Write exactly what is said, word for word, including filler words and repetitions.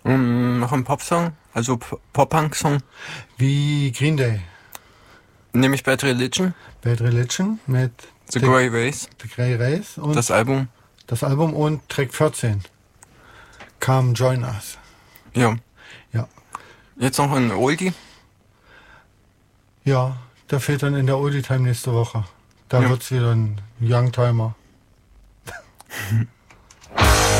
Um, noch ein Popsong, also P- Pop-Punk-Song. Wie Green Day. Nämlich Bad Religion, Bad Religion mit The Grey Race, The Grey Race und das Album. das Album und Track vierzehn. Come Join Us. Ja. Ja. Jetzt noch ein Oldie. Ja, der fehlt dann in der Oldie Time nächste Woche. Da Ja. wird's wieder ein Youngtimer.